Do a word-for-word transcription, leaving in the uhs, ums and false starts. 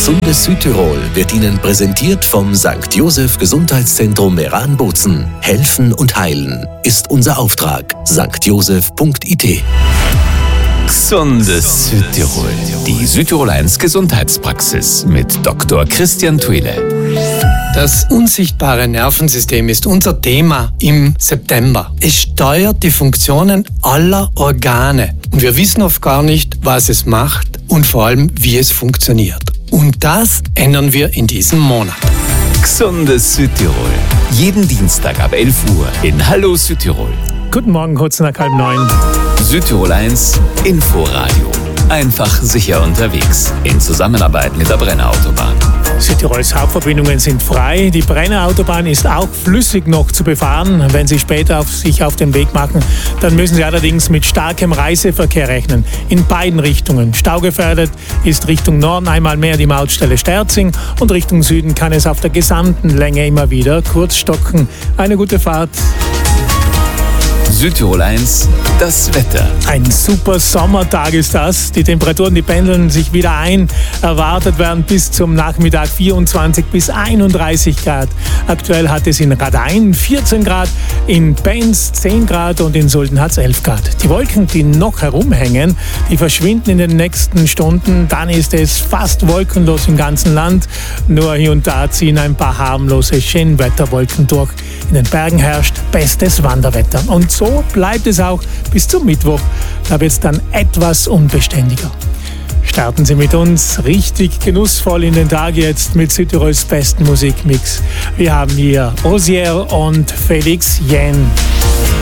Gesundes Südtirol wird Ihnen präsentiert vom Sankt Joseph Gesundheitszentrum Meran-Bozen. Helfen und heilen ist unser Auftrag. sankt joseph punkt i t. Gesundes Südtirol. Die Südtirol eins Gesundheitspraxis mit Doktor Christian Thuile. Das unsichtbare Nervensystem ist unser Thema im September. Es steuert die Funktionen aller Organe. Und wir wissen oft gar nicht, was es macht und vor allem, wie es funktioniert. Und das ändern wir in diesem Monat. Gesundes Südtirol. Jeden Dienstag ab elf Uhr in Hallo Südtirol. Guten Morgen, kurz nach halb neun. Südtirol eins Inforadio. Einfach sicher unterwegs. In Zusammenarbeit mit der Brenner Autobahn. Südtirols Hauptverbindungen sind frei. Die Brenner Autobahn ist auch flüssig noch zu befahren. Wenn Sie später auf sich auf den Weg machen, dann müssen Sie allerdings mit starkem Reiseverkehr rechnen. In beiden Richtungen. Staugefährdet ist Richtung Norden einmal mehr die Mautstelle Sterzing und Richtung Süden kann es auf der gesamten Länge immer wieder kurz stocken. Eine gute Fahrt. Südtirol eins, das Wetter. Ein super Sommertag ist das. Die Temperaturen, die pendeln sich wieder ein. Erwartet werden bis zum Nachmittag vierundzwanzig bis einunddreißig Grad. Aktuell hat es in Radein vierzehn Grad, in Benz zehn Grad und in Sulden hat es elf Grad. Die Wolken, die noch herumhängen, die verschwinden in den nächsten Stunden. Dann ist es fast wolkenlos im ganzen Land. Nur hier und da ziehen ein paar harmlose Schönwetterwolken durch. In den Bergen herrscht bestes Wanderwetter. Und so bleibt es auch bis zum Mittwoch. Da wird es dann etwas unbeständiger. Starten Sie mit uns richtig genussvoll in den Tag jetzt mit Südtirols besten Musikmix. Wir haben hier Osier und Felix Jähn.